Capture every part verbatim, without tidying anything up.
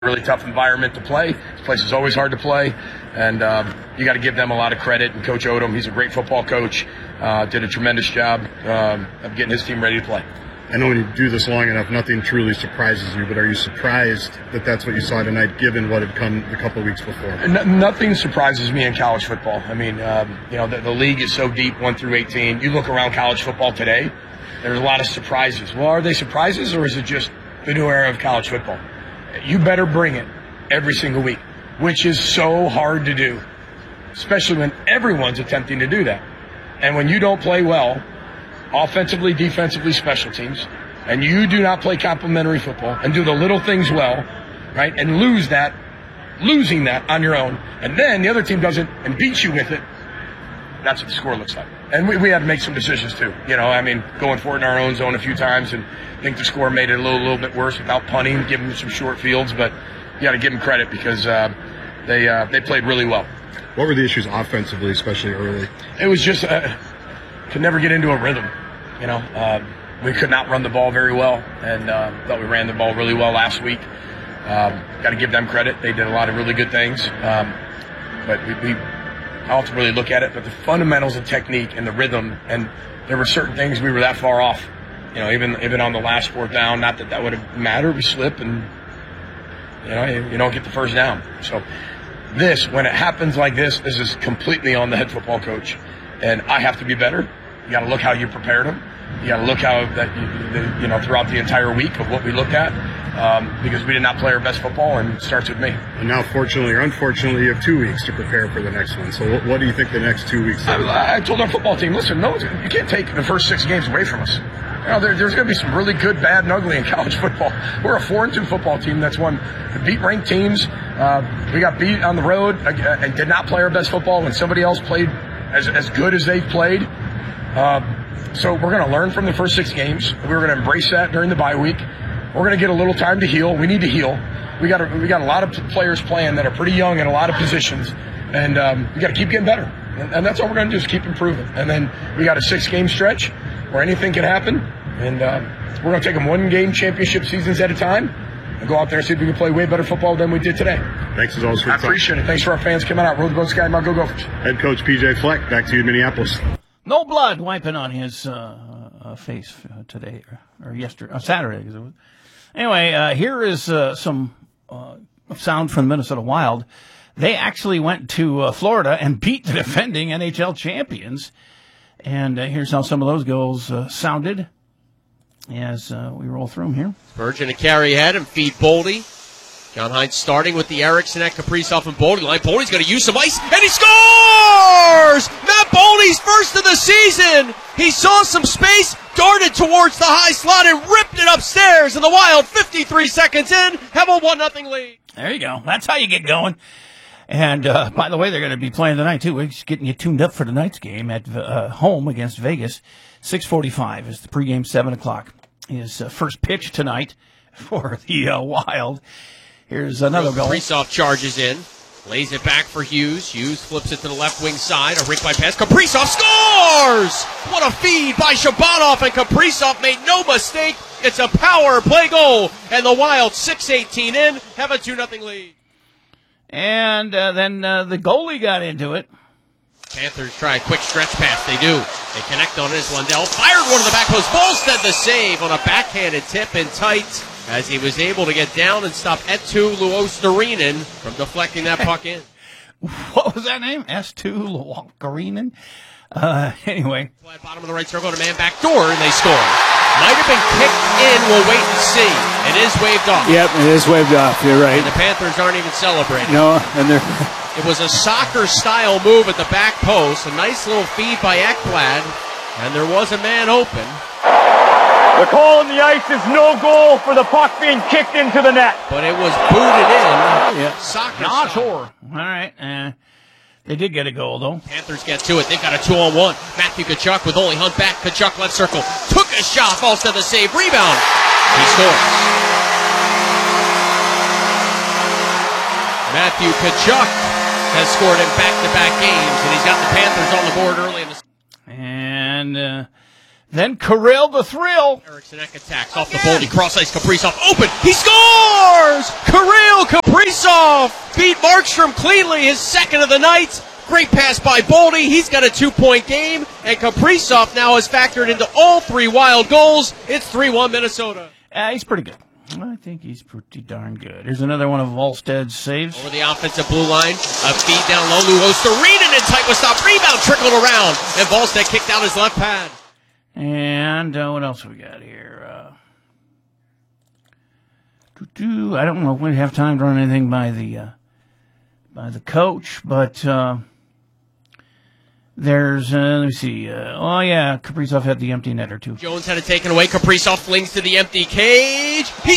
Really tough environment to play. This place is always hard to play, and um, you got to give them a lot of credit. And Coach Odom, he's a great football coach, uh, did a tremendous job um, of getting his team ready to play. I know when you do this long enough, nothing truly surprises you, but are you surprised that that's what you saw tonight, given what had come a couple of weeks before? No, nothing surprises me in college football. I mean, um, you know, the, the league is so deep, one through eighteen. You look around college football today, there's a lot of surprises. Well, are they surprises, or is it just the new era of college football? You better bring it every single week, which is so hard to do, especially when everyone's attempting to do that. And when you don't play well, offensively, defensively, special teams, and you do not play complementary football and do the little things well, right, and lose that, losing that on your own, and then the other team doesn't and beats you with it, that's what the score looks like. And we, we had to make some decisions too. You know, I mean, going for it in our own zone a few times, and I think the score made it a little, little bit worse without punting, giving them some short fields. But you got to give them credit because uh, they uh, they played really well. What were the issues offensively, especially early? It was just uh, could never get into a rhythm. You know, uh, we could not run the ball very well, and uh, thought we ran the ball really well last week. Um, got to give them credit; they did a lot of really good things. Um, but we. we I don't have to really look at it, but the fundamentals of technique and the rhythm, and there were certain things we were that far off. You know, even even on the last fourth down, not that that would have mattered. We slip, and you know, you, you don't get the first down. So this, when it happens like this, this is completely on the head football coach, and I have to be better. You got to look how you prepared them. You got to look how that you, the, you know throughout the entire week of what we looked at. Um, because we did not play our best football, and it starts with me. And now, fortunately or unfortunately, you have two weeks to prepare for the next one. So what, what do you think the next two weeks are? I, I told our football team, listen, no, you can't take the first six games away from us. You know, there, there's going to be some really good, bad, and ugly in college football. We're a four and two football team that's won beat ranked teams. Uh, we got beat on the road and did not play our best football when somebody else played as, as good as they've played. Uh, so we're going to learn from the first six games. We're going to embrace that during the bye week. We're going to get a little time to heal. We need to heal. We got a, we got a lot of players playing that are pretty young in a lot of positions, and um, we got to keep getting better. And, and that's all we're going to do is keep improving. And then we got a six-game stretch where anything can happen, and uh, we're going to take them one-game championship seasons at a time and go out there and see if we can play way better football than we did today. Thanks as always for your I appreciate it. Thanks for our fans coming out. Roll the boat, Sky, Mount, go Gophers. Head coach P J Fleck, back to you in Minneapolis. No blood wiping on his uh, uh, face today or, or yesterday, uh, Saturday. Anyway, uh, here is uh, some uh, sound from the Minnesota Wild. They actually went to uh, Florida and beat the defending N H L champions. And uh, here's how some of those goals uh, sounded as uh, we roll through them here. Spurgeon to carry ahead and feed Boldy. John Hines starting with the Eriksson at Kaprizov and Boldy line. Boldy's going to use some ice, and he scores! Matt Boldy's first of the season! He saw some space, darted towards the high slot, and ripped it upstairs, and the Wild, fifty-three seconds in, have a one nothing lead. There you go. That's how you get going. And, uh, by the way, they're going to be playing tonight, too. We're just getting you tuned up for tonight's game at uh, home against Vegas. six forty-five is the pregame, seven o'clock. His uh, first pitch tonight for the uh, Wild. Here's another goal. Kaprizov charges in, lays it back for Hughes. Hughes flips it to the left wing side. A rink by pass. Kaprizov scores! What a feed by Shabanov, and Kaprizov made no mistake. It's a power play goal, and the Wild, six eighteen in, have a two nothing lead. And uh, then uh, the goalie got into it. Panthers try a quick stretch pass. They do. They connect on it as Lundell fired one to the back post. Volstead the save on a backhanded tip in tight, as he was able to get down and stop Eetu Luostarinen from deflecting that puck in. What was that name? S two Luostarinen? Uh, anyway. Flat bottom of the right circle to man back door, and they score. Might have been kicked in. We'll wait and see. It is waved off. Yep, it is waved off. You're right. And the Panthers aren't even celebrating. No, and they're... It was a soccer-style move at the back post. A nice little feed by Ekblad, and there was a man open. The call on the ice is no goal for the puck being kicked into the net. But it was booted in. Yeah. Soccer Not style. sure. All right. Uh, they did get a goal, though. Panthers get to it. They've got a two-on-one. Matthew Tkachuk with only Hunt back. Tkachuk left circle. Took a shot. Falls to the save. Rebound. He scores. Matthew Tkachuk has scored in back-to-back games, and he's got the Panthers on the board early in the... And uh, Then Kirill the thrill. Erickson Ek attacks off the Boldy. Cross ice, Kaprizov open. He scores! Kirill Kaprizov beat Markstrom cleanly, his second of the night. Great pass by Boldy. He's got a two-point game. And Kaprizov now has factored into all three Wild goals. It's three one Minnesota. Uh, he's pretty good. I think he's pretty darn good. Here's another one of Volsted's saves. Over the offensive blue line. A feed down low. Luostarinen in tight with stop. Rebound trickled around. And Volsted kicked out his left pad. And uh, what else we got here? Uh, doo-doo. I don't know if we have time to run anything by the uh, by the coach, but uh, there's, uh, let me see. Uh, oh, yeah, Kaprizov had the empty netter, too. Jones had it taken away. Kaprizov flings to the empty cage. He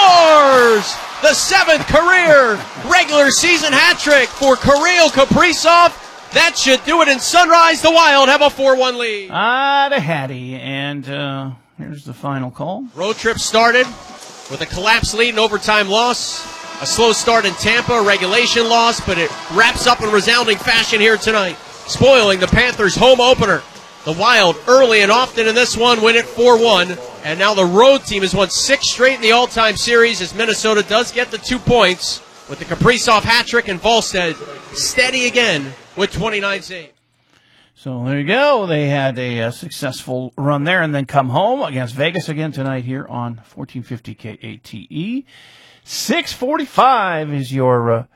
scores! The seventh career regular season hat trick for Kirill Kaprizov. That should do it in Sunrise. The Wild have a four one lead. Ah, the Hattie. And uh, here's the final call. Road trip started with a collapsed lead and overtime loss. A slow start in Tampa, a regulation loss, but it wraps up in resounding fashion here tonight, spoiling the Panthers' home opener. The Wild, early and often in this one, win it four one. And now the road team has won six straight in the all-time series as Minnesota does get the two points with the Kaprizov hat trick and Volstead steady again with twenty-nine saves. So there you go. They had a, uh, successful run there and then come home against Vegas again tonight here on fourteen fifty K A T E. six forty-five is your uh,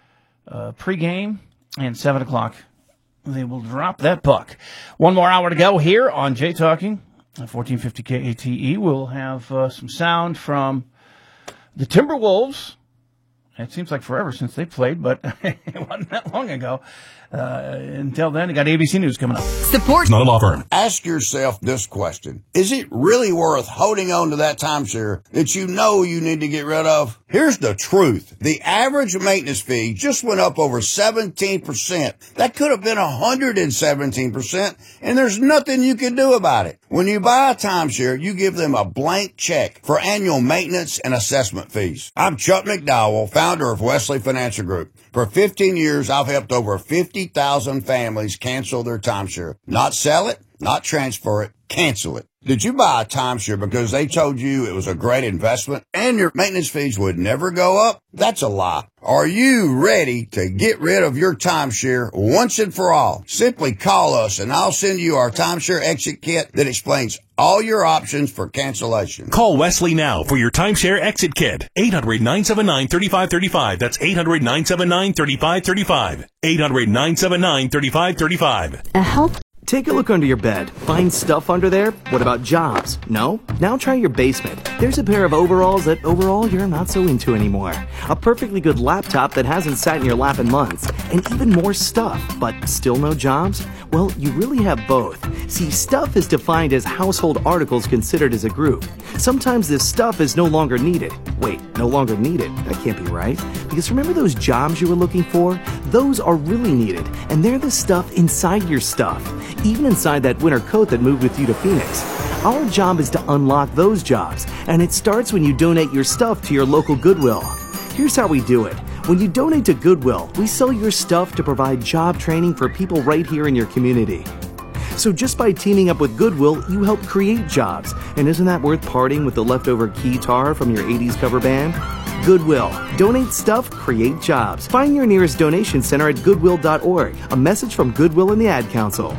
uh, pregame, and seven o'clock they will drop that puck. One more hour to go here on Jay Talking, fourteen fifty K A T E. We'll have uh, some sound from the Timberwolves. It seems like forever since they played, but it wasn't that long ago. Uh, until then, you got A B C News coming up. Support. Not a law firm. Ask yourself this question. Is it really worth holding on to that timeshare that you know you need to get rid of? Here's the truth. The average maintenance fee just went up over seventeen percent. That could have been one hundred seventeen percent, and there's nothing you can do about it. When you buy a timeshare, you give them a blank check for annual maintenance and assessment fees. I'm Chuck McDowell, founder of Wesley Financial Group. For fifteen years, I've helped over fifty thousand families cancel their timeshare. Not sell it, not transfer it, cancel it. Did you buy a timeshare because they told you it was a great investment and your maintenance fees would never go up? That's a lie. Are you ready to get rid of your timeshare once and for all? Simply call us and I'll send you our timeshare exit kit that explains all your options for cancellation. Call Wesley now for your timeshare exit kit. eight hundred, nine seven nine, three five three five. That's eight hundred, nine seven nine, three five three five. eight hundred, nine seven nine, three five three five. A health. Take a look under your bed. Find stuff under there? What about jobs? No? Now try your basement. There's a pair of overalls that overall you're not so into anymore. A perfectly good laptop that hasn't sat in your lap in months. And even more stuff, but still no jobs? Well, you really have both. See, stuff is defined as household articles considered as a group. Sometimes this stuff is no longer needed. Wait, no longer needed? That can't be right. Because remember those jobs you were looking for? Those are really needed, and they're the stuff inside your stuff. Even inside that winter coat that moved with you to Phoenix. Our job is to unlock those jobs, and it starts when you donate your stuff to your local Goodwill. Here's how we do it. When you donate to Goodwill, we sell your stuff to provide job training for people right here in your community. So just by teaming up with Goodwill, you help create jobs. And isn't that worth parting with the leftover guitar from your eighties cover band? Goodwill. Donate stuff, create jobs. Find your nearest donation center at goodwill dot org. A message from Goodwill and the Ad Council.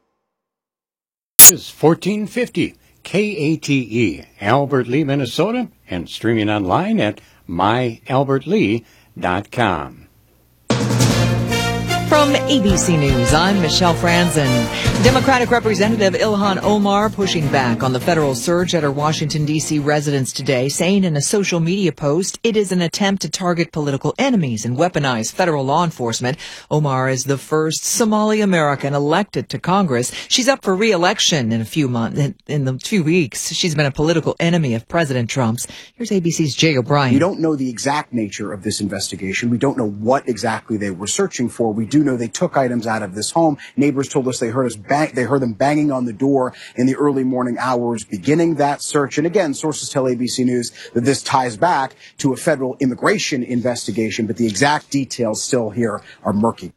Is fourteen fifty K A T E, Albert Lee, Minnesota, and streaming online at my albert lee dot com. From A B C News, I'm Michelle Franzen. Democratic Representative Ilhan Omar pushing back on the federal surge at her Washington, D C residence today, saying in a social media post it is an attempt to target political enemies and weaponize federal law enforcement. Omar is the first Somali American elected to Congress. She's up for re-election in a few months. In the few weeks, she's been a political enemy of President Trump's. Here's A B C's Jay O'Brien. We don't know the exact nature of this investigation. We don't know what exactly they were searching for. We do know they took items out of this home. Neighbors told us they heard us bang, they heard them banging on the door in the early morning hours, beginning that search. And again, sources tell A B C News that this ties back to a federal immigration investigation, but the exact details still here are murky.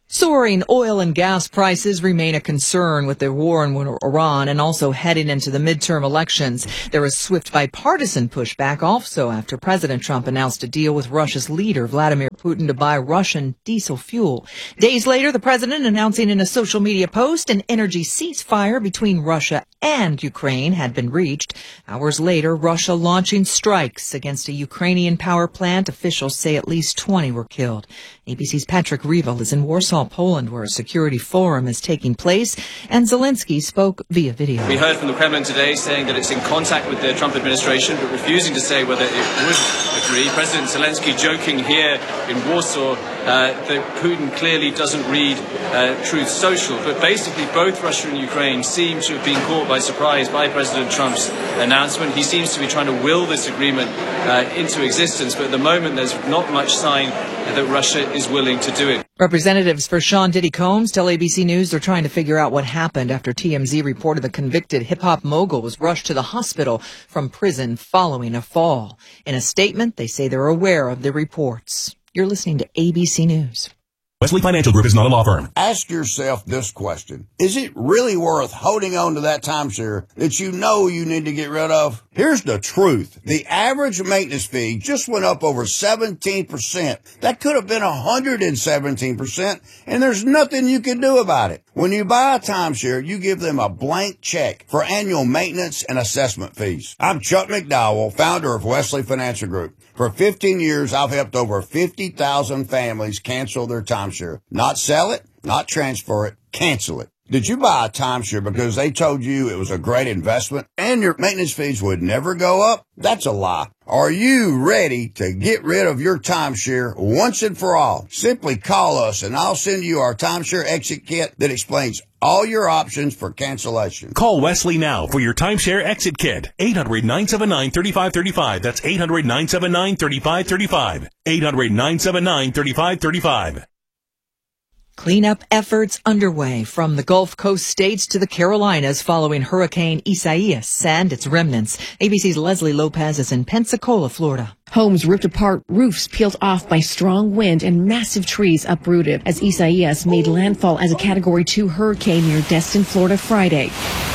Soaring oil and gas prices remain a concern with the war in Iran and also heading into the midterm elections. There is swift bipartisan pushback also after President Trump announced a deal with Russia's leader, Vladimir Putin, to buy Russian diesel fuel. Days later, the president announcing in a social media post an energy ceasefire between Russia and Ukraine had been reached. Hours later, Russia launching strikes against a Ukrainian power plant. Officials say at least twenty were killed. A B C's Patrick Revel is in Warsaw, Poland, where a security forum is taking place, and Zelensky spoke via video. We heard from the Kremlin today saying that it's in contact with the Trump administration, but refusing to say whether it would agree. President Zelensky joking here in Warsaw uh, that Putin clearly doesn't read uh, Truth Social. But basically, both Russia and Ukraine seem to have been caught by surprise by President Trump's announcement. He seems to be trying to will this agreement uh, into existence, but at the moment there's not much sign that Russia is willing to do it. Representatives for Sean Diddy Combs tell A B C News they're trying to figure out what happened after T M Z reported the convicted hip-hop mogul was rushed to the hospital from prison following a fall. In a statement, they say they're aware of the reports. You're listening to A B C News. Wesley Financial Group is not a law firm. Ask yourself this question. Is it really worth holding on to that timeshare that you know you need to get rid of? Here's the truth. The average maintenance fee just went up over seventeen percent. That could have been one hundred seventeen percent, and there's nothing you can do about it. When you buy a timeshare, you give them a blank check for annual maintenance and assessment fees. I'm Chuck McDowell, founder of Wesley Financial Group. For fifteen years, I've helped over fifty thousand families cancel their timeshare. Not sell it, not transfer it, cancel it. Did you buy a timeshare because they told you it was a great investment and your maintenance fees would never go up? That's a lie. Are you ready to get rid of your timeshare once and for all? Simply call us and I'll send you our timeshare exit kit that explains all your options for cancellation. Call Wesley now for your timeshare exit kit. eight hundred, nine seven nine, three five three five. That's eight hundred, nine seven nine, three five three five. eight hundred, nine seven nine, three five three five. Cleanup efforts underway from the Gulf Coast states to the Carolinas following Hurricane Isaias and its remnants. A B C's Leslie Lopez is in Pensacola, Florida. Homes ripped apart, roofs peeled off by strong wind, and massive trees uprooted as Isaias made landfall as a Category two hurricane near Destin, Florida, Friday.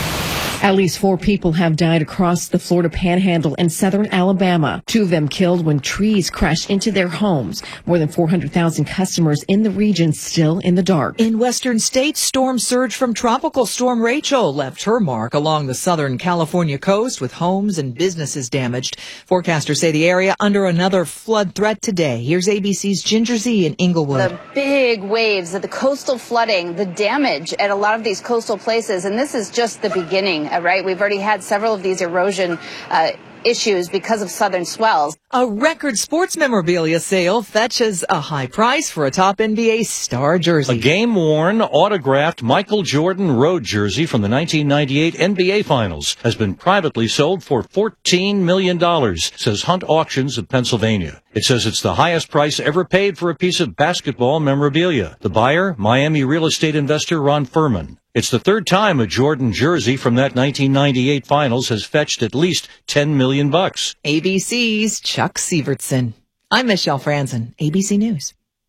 At least four people have died across the Florida Panhandle and southern Alabama. Two of them killed when trees crashed into their homes. More than four hundred thousand customers in the region still in the dark. In western states, storm surge from Tropical Storm Rachel left her mark along the southern California coast with homes and businesses damaged. Forecasters say the area under another flood threat today. Here's A B C's Ginger Z in Inglewood. The big waves, the coastal flooding, the damage at a lot of these coastal places, and this is just the beginning. Right, we've already had several of these erosion uh, issues because of southern swells. A record sports memorabilia sale fetches a high price for a top N B A star jersey. A game-worn, autographed Michael Jordan road jersey from the nineteen ninety-eight N B A Finals has been privately sold for fourteen million dollars, says Hunt Auctions of Pennsylvania. It says it's the highest price ever paid for a piece of basketball memorabilia. The buyer, Miami real estate investor Ron Furman. It's the third time a Jordan jersey from that nineteen ninety-eight Finals has fetched at least ten million bucks. A B C's Chuck Sievertson. I'm Michelle Franzen, A B C News.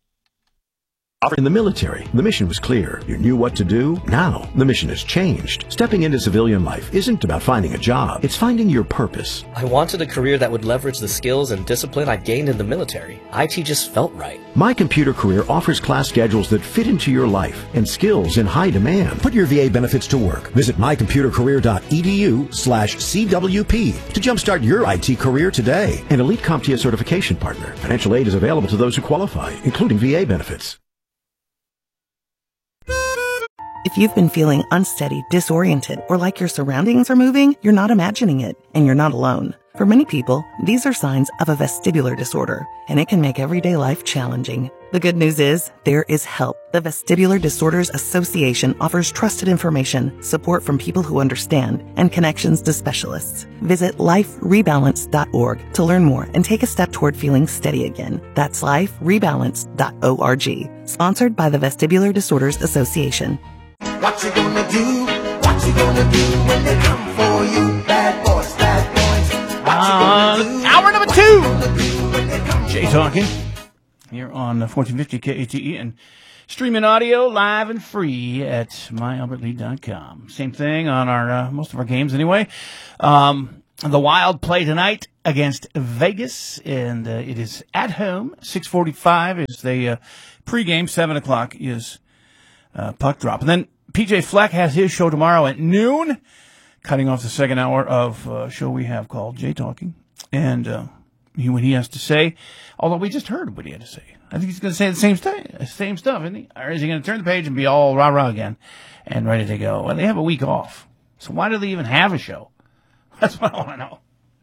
In the military, the mission was clear. You knew what to do. Now, the mission has changed. Stepping into civilian life isn't about finding a job. It's finding your purpose. I wanted a career that would leverage the skills and discipline I gained in the military. I T just felt right. My Computer Career offers class schedules that fit into your life and skills in high demand. Put your V A benefits to work. Visit my computer career dot e d u slash C W P to jumpstart your I T career today. An Elite CompTIA certification partner. Financial aid is available to those who qualify, including V A benefits. If you've been feeling unsteady, disoriented, or like your surroundings are moving, you're not imagining it, and you're not alone. For many people, these are signs of a vestibular disorder, and it can make everyday life challenging. The good news is, there is help. The Vestibular Disorders Association offers trusted information, support from people who understand, and connections to specialists. Visit life rebalance dot org to learn more and take a step toward feeling steady again. That's life rebalance dot org. Sponsored by the Vestibular Disorders Association. What you gonna do? What you gonna do when they come for you? Bad boys, bad boys. Uh, hour number two. Jay talking. here on fourteen fifty K A T E and streaming audio live and free at my albert lee dot com. Same thing on our uh, most of our games anyway. Um, the Wild play tonight against Vegas, and uh, it is at home. six forty-five is the uh, pregame. seven o'clock is uh, puck drop. And then P J Fleck has his show tomorrow at noon, cutting off the second hour of a show we have called Jay Talking. And uh, he, what he has to say, although we just heard what he had to say. I think he's going to say the same, st- same stuff, isn't he? Or is he going to turn the page and be all rah-rah again and ready to go? Well, they have a week off. So why do they even have a show? That's what I want to know.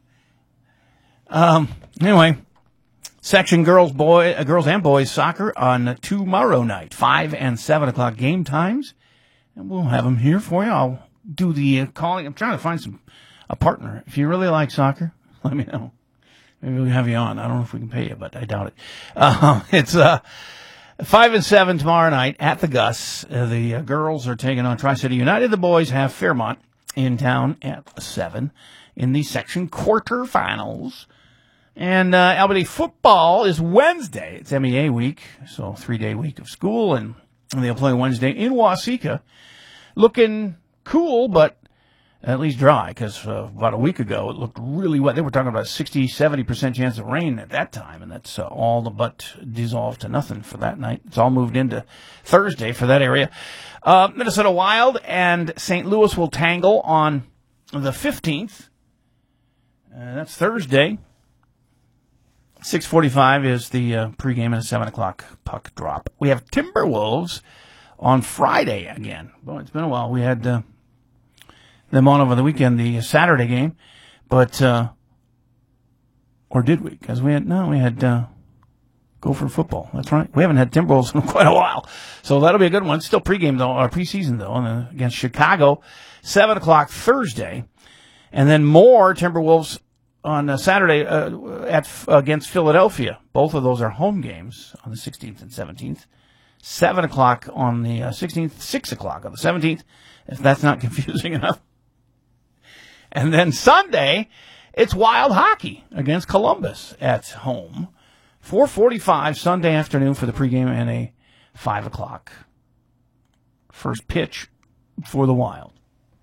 Um, anyway, section girls, boy, uh, girls and boys soccer on tomorrow night, five and seven o'clock game times. And we'll have them here for you. I'll do the uh, calling. I'm trying to find some a partner. If you really like soccer, let me know. Maybe we'll have you on. I don't know if we can pay you, but I doubt it. Uh, it's uh, five and seven tomorrow night at the Gus. Uh, the uh, girls are taking on Tri-City United. The boys have Fairmont in town at seven in the section quarterfinals. And uh, Albany football is Wednesday. It's M E A week, so three-day week of school, and they'll play Wednesday in Waseca. Looking cool, but at least dry, because uh, about a week ago it looked really wet. They were talking about sixty, seventy percent chance of rain at that time, and that's uh, all the but dissolved to nothing for that night. It's all moved into Thursday for that area. Uh, Minnesota Wild and Saint Louis will tangle on the fifteenth. Uh, that's Thursday. six forty-five is the uh, pregame and a seven o'clock puck drop. We have Timberwolves on Friday again. Well, it's been a while. We had uh, them on over the weekend, the Saturday game, but uh, or did we? Because we had no, we had uh, Gopher football. That's right. We haven't had Timberwolves in quite a while, so that'll be a good one. Still pregame though, or preseason though, and, uh, against Chicago, seven o'clock Thursday, and then more Timberwolves on uh, Saturday uh, at uh, against Philadelphia. Both of those are home games on the sixteenth and seventeenth. seven o'clock on the uh, sixteenth, six o'clock on the seventeenth, if that's not confusing enough. And then Sunday, it's Wild hockey against Columbus at home. four forty-five Sunday afternoon for the pregame and a five o'clock first pitch for the Wild.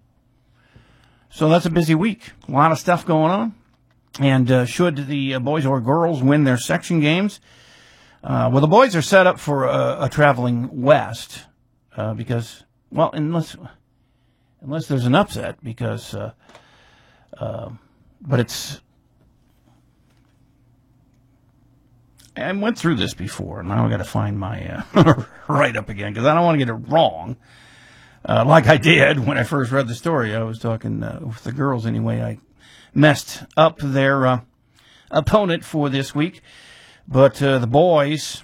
So that's a busy week. A lot of stuff going on. And uh, should the uh, boys or girls win their section games, uh, well, the boys are set up for a, a traveling west uh, because, well, unless unless there's an upset, because, uh, uh, but it's, I went through this before, and now I got to find my uh, write-up again because I don't want to get it wrong. Uh, like I did when I first read the story. I was talking uh, with the girls anyway. I messed up their uh, opponent for this week. But uh, the boys,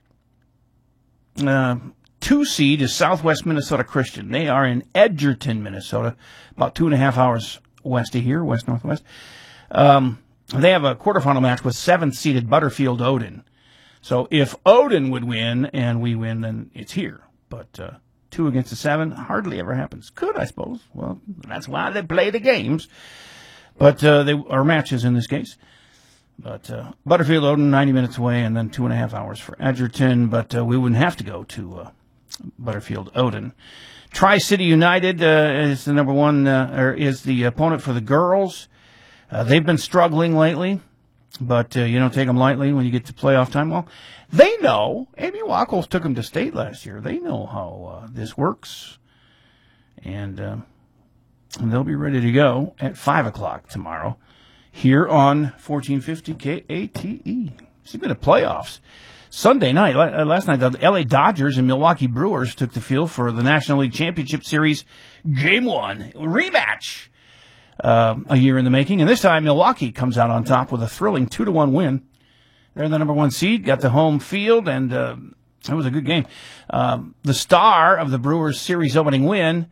uh, two seed is Southwest Minnesota Christian. They are in Edgerton, Minnesota, about two and a half hours west of here, west-northwest. Um, they have a quarterfinal match with seventh-seeded Butterfield Odin. So if Odin would win and we win, then it's here. But uh, two against the seven hardly ever happens. Could, I suppose. Well, that's why they play the games. But uh, they are matches in this case. But uh, Butterfield Odin, ninety minutes away, and then two and a half hours for Edgerton. But uh, we wouldn't have to go to uh, Butterfield Odin. Tri-City United uh, is the number one, uh, or is the opponent for the girls. Uh, they've been struggling lately, but uh, you don't take them lightly when you get to playoff time. Well, they know. Amy Wackles took them to state last year. They know how uh, this works. And... Uh, And they'll be ready to go at five o'clock tomorrow here on fourteen fifty K A T E. Speaking of playoffs, Sunday night, last night, the L A Dodgers and Milwaukee Brewers took the field for the National League Championship Series Game one rematch uh, a year in the making. And this time, Milwaukee comes out on top with a thrilling two to one win. They're the number one seed, got the home field, and uh, it was a good game. Um, the star of the Brewers' series opening win,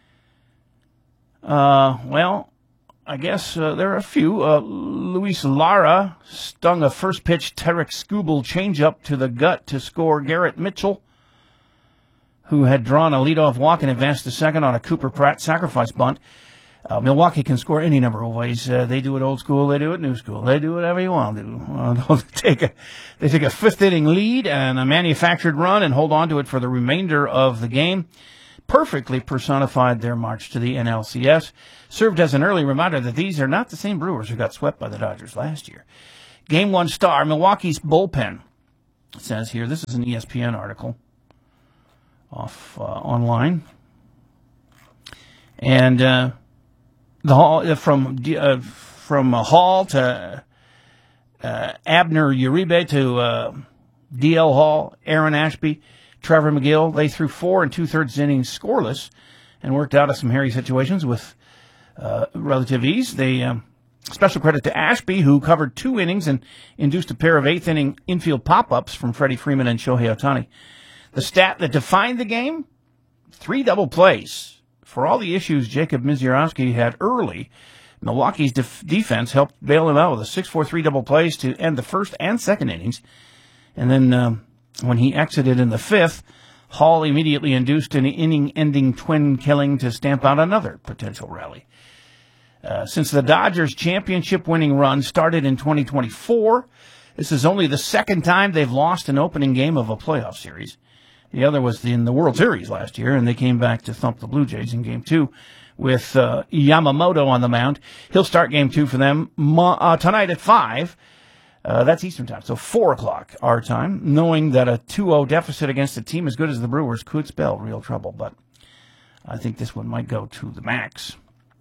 Uh, well, I guess uh, there are a few. Uh, Luis Lara stung a first-pitch Tarek Skubal changeup to the gut to score Garrett Mitchell, who had drawn a leadoff walk and advanced to second on a Cooper Pratt sacrifice bunt. Uh, Milwaukee can score any number of ways. Uh, they do it old school. They do it new school. They do whatever you want to do. Uh, they'll take a, they take a fifth inning lead and a manufactured run and hold on to it for the remainder of the game. Perfectly personified their march to the N L C S. Served as an early reminder that these are not the same Brewers who got swept by the Dodgers last year. Game one star, Milwaukee's bullpen. It says here, this is an E S P N article off uh, online. And, uh, The Hall from uh, from uh, Hall to uh, Abner Uribe to uh, D L Hall, Aaron Ashby, Trevor McGill. They threw four and two thirds innings scoreless and worked out of some hairy situations with uh, relative ease. They um, special credit to Ashby, who covered two innings and induced a pair of eighth inning infield pop ups from Freddie Freeman and Shohei Ohtani. The stat that defined the game: three double plays. For all the issues Jacob Misiorowski had early, Milwaukee's def- defense helped bail him out with a six four three double plays to end the first and second innings. And then um, when he exited in the fifth, Hall immediately induced an inning-ending twin killing to stamp out another potential rally. Uh, since the Dodgers' championship-winning run started in twenty twenty-four, this is only the second time they've lost an opening game of a playoff series. The other was in the World Series last year, and they came back to thump the Blue Jays in Game two with uh, Yamamoto on the mound. He'll start Game two for them mo- uh, tonight at five. Uh, that's Eastern time, so four o'clock our time, knowing that a two oh deficit against a team as good as the Brewers could spell real trouble. But I think this one might go to the max.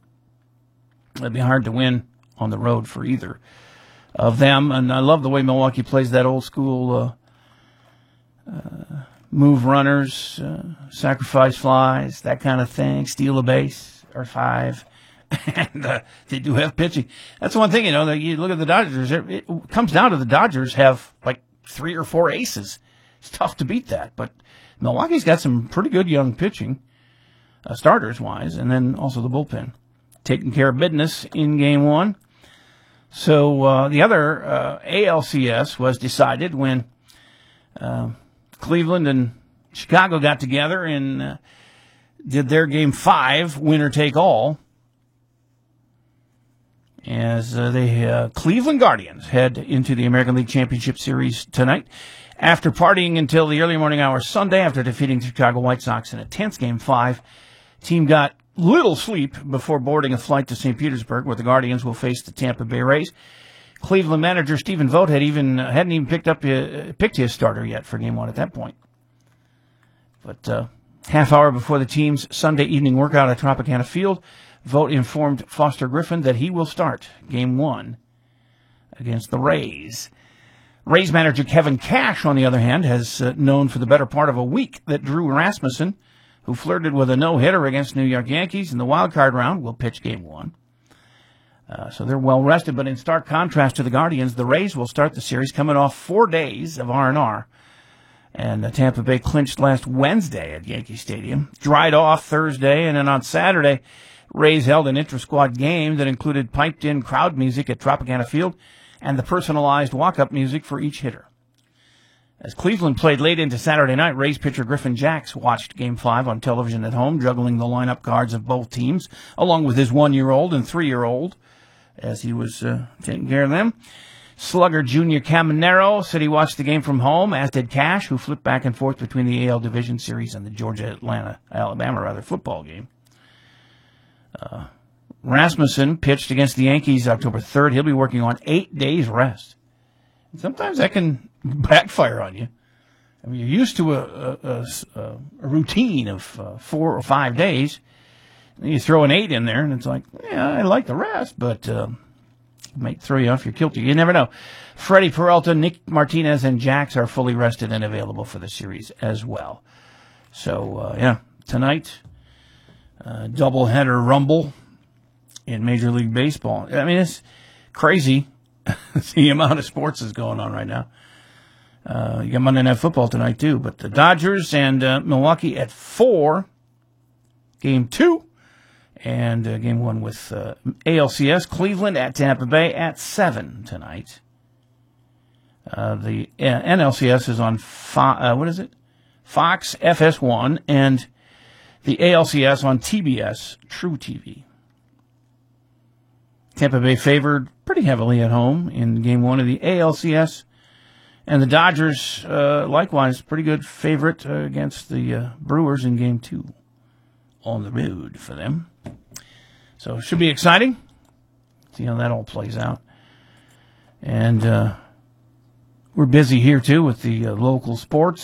It'd be hard to win on the road for either of them, and I love the way Milwaukee plays that old school uh, uh move runners, uh, sacrifice flies, that kind of thing, steal a base or five. And uh, they do have pitching. That's one thing, you know, that you look at the Dodgers, it, it comes down to the Dodgers have like three or four aces. It's tough to beat that. But Milwaukee's got some pretty good young pitching, uh, starters-wise, and then also the bullpen. Taking care of business in game one. So uh, the other uh, A L C S was decided when Uh, Cleveland and Chicago got together and uh, did their game five, winner take all, as uh, the uh, Cleveland Guardians head into the American League Championship Series tonight. After partying until the early morning hours Sunday, after defeating the Chicago White Sox in a tense game five, team got little sleep before boarding a flight to Saint Petersburg, where the Guardians will face the Tampa Bay Rays. Cleveland manager Stephen Vogt had even uh, hadn't even picked up uh, picked his starter yet for game one at that point. But uh, half hour before the team's Sunday evening workout at Tropicana Field, Vogt informed Foster Griffin that he will start game one against the Rays. Rays manager Kevin Cash, on the other hand, has uh, known for the better part of a week that Drew Rasmussen, who flirted with a no-hitter against New York Yankees in the wild card round, will pitch game one. Uh, so they're well rested, but in stark contrast to the Guardians, the Rays will start the series coming off four days of R and R. And uh, Tampa Bay clinched last Wednesday at Yankee Stadium, dried off Thursday, and then on Saturday, Rays held an intra-squad game that included piped-in crowd music at Tropicana Field and the personalized walk-up music for each hitter. As Cleveland played late into Saturday night, Rays pitcher Griffin Jacks watched Game five on television at home, juggling the lineup cards of both teams, along with his one-year-old and three-year-old, as he was uh, taking care of them. Slugger Junior Caminero said he watched the game from home, as did Cash, who flipped back and forth between the A L Division Series and the Georgia-Atlanta, Alabama, rather, football game. Uh, Rasmussen pitched against the Yankees October third. He'll be working on eight days rest. And sometimes that can backfire on you. I mean, you're used to a, a, a, a routine of uh, four or five days. And you throw an eight in there, and it's like, yeah, I like the rest, but uh, it might throw you off your kilter. You never know. Freddie Peralta, Nick Martinez, and Jax are fully rested and available for the series as well. So, uh, yeah, tonight, uh, doubleheader rumble in Major League Baseball. I mean, it's crazy the amount of sports that's going on right now. Uh, you got Monday Night Football tonight, too. But the Dodgers and uh, Milwaukee at four, game two. And uh, game one with uh, A L C S, Cleveland at Tampa Bay at seven tonight. Uh, the uh, N L C S is on, Fo- uh, what is it? Fox F S one, and the A L C S on T B S, True T V. Tampa Bay favored pretty heavily at home in game one of the A L C S. And the Dodgers, uh, likewise, pretty good favorite uh, against the uh, Brewers in game two on the road for them. So it should be exciting. See how that all plays out. And uh, we're busy here, too, with the uh, local sports.